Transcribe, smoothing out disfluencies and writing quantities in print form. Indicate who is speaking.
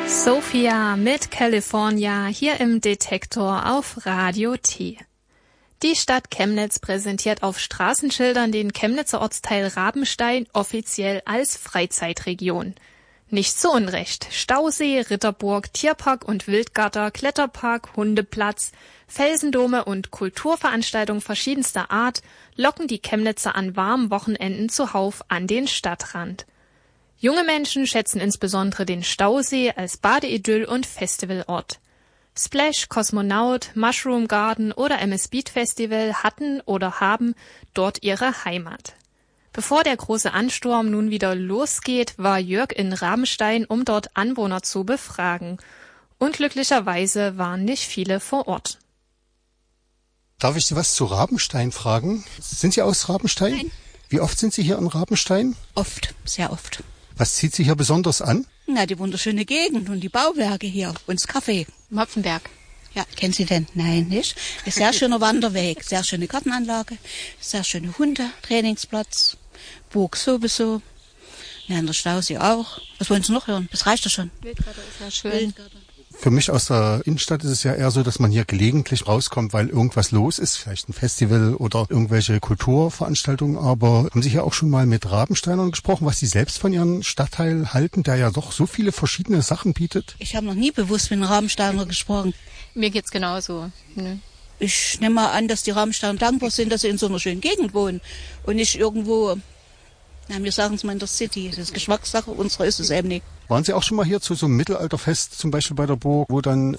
Speaker 1: Sophia mit California hier im Detektor auf Radio T. Die Stadt Chemnitz präsentiert auf Straßenschildern den Chemnitzer Ortsteil Rabenstein offiziell als Freizeitregion. Nicht zu Unrecht. Stausee, Ritterburg, Tierpark und Wildgarter, Kletterpark, Hundeplatz, Felsendome und Kulturveranstaltungen verschiedenster Art locken die Chemnitzer an warmen Wochenenden zuhauf an den Stadtrand. Junge Menschen schätzen insbesondere den Stausee als Badeidyll und Festivalort. Splash, Kosmonaut, Mushroom Garden oder MS Beat Festival hatten oder haben dort ihre Heimat. Bevor der große Ansturm nun wieder losgeht, war Jörg in Rabenstein, um dort Anwohner zu befragen. Unglücklicherweise waren nicht viele vor Ort.
Speaker 2: Darf ich Sie was zu Rabenstein fragen? Sind Sie aus Rabenstein?
Speaker 3: Nein.
Speaker 2: Wie oft sind Sie hier in Rabenstein?
Speaker 3: Oft, sehr oft.
Speaker 2: Was zieht Sie hier besonders an?
Speaker 3: Na, die wunderschöne Gegend und die Bauwerke hier und das Café.
Speaker 4: Im Hopfenberg.
Speaker 3: Ja, kennen Sie den? Nein, nicht? Ein sehr schöner Wanderweg, sehr schöne Gartenanlage, sehr schöne Hunde, Trainingsplatz, Burg sowieso. Ja, in der Stausee auch. Was wollen Sie noch hören? Das reicht ja schon.
Speaker 4: Wildgarter ist ja schön.
Speaker 3: Wildgarter.
Speaker 2: Für mich aus der Innenstadt ist es ja eher so, dass man hier gelegentlich rauskommt, weil irgendwas los ist, vielleicht ein Festival oder irgendwelche Kulturveranstaltungen. Aber haben Sie hier auch schon mal mit Rabensteinern gesprochen, was Sie selbst von Ihrem Stadtteil halten, der ja doch so viele verschiedene Sachen bietet?
Speaker 3: Ich habe noch nie bewusst mit einem Rabensteiner gesprochen.
Speaker 4: Mir geht's genauso. Ne?
Speaker 3: Ich nehme mal an, dass die Rabensteiner dankbar sind, dass sie in so einer schönen Gegend wohnen und nicht irgendwo, na, wir sagen es mal in der City. Das ist Geschmackssache, unsere ist es eben nicht.
Speaker 2: Waren Sie auch schon mal hier zu so einem Mittelalterfest, zum Beispiel bei der Burg, wo dann